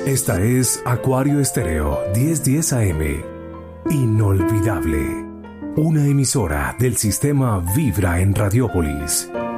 Esta es Acuario Estéreo 1010 AM. Inolvidable. Una emisora del sistema Vibra en Radiópolis.